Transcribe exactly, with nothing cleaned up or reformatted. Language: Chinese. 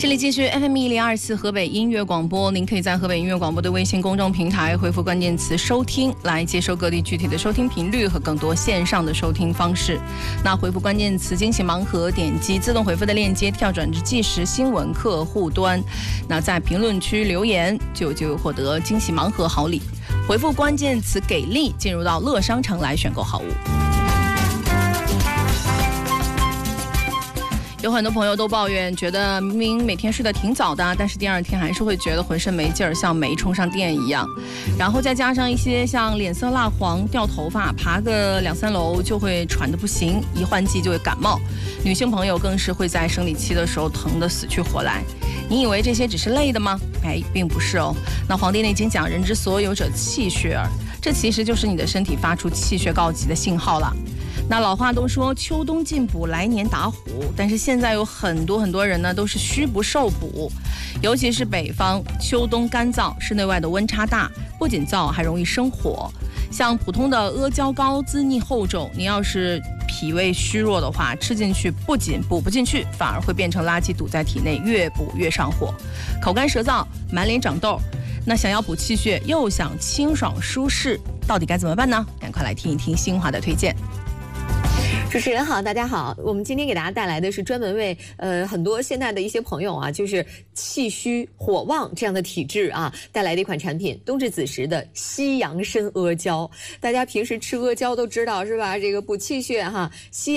这里继续 F M 一零二四河北音乐广播，您可以在河北音乐广播的微信公众平台回复关键词收听，来接收各地具体的收听频率和更多线上的收听方式。那回复关键词惊喜盲盒，点击自动回复的链接跳转至即时新闻客户端，那在评论区留言就就有获得惊喜盲盒好礼。回复关键词给力，进入到乐商城来选购好物。有很多朋友都抱怨，觉得明明每天睡得挺早的，但是第二天还是会觉得浑身没劲儿，像没充上电一样。然后再加上一些像脸色蜡黄、掉头发，爬个两三楼就会喘得不行，一换季就会感冒。女性朋友更是会在生理期的时候疼得死去活来。你以为这些只是累的吗？哎，并不是哦。那《黄帝内经》讲，人之所有者气血耳，这其实就是你的身体发出气血告急的信号了。那老话都说秋冬进补，来年打虎，但是现在有很多很多人呢都是虚不受补，尤其是北方，秋冬干燥，室内外的温差大，不仅燥还容易生火。像普通的阿胶糕滋腻厚重，你要是脾胃虚弱的话，吃进去不仅补不进去，反而会变成垃圾堵在体内，越补越上火，口干舌燥，满脸长痘。那想要补气血，又想清爽舒适，到底该怎么办呢？赶快来听一听新华的推荐。 主持人好，大家好，我们今天给大家带来的是专门为呃很多现在的一些朋友啊，就是气虚火旺这样的体质啊，带来的一款产品，冬至子时的西洋参阿胶。大家平时吃阿胶都知道是吧？这个补气血哈，西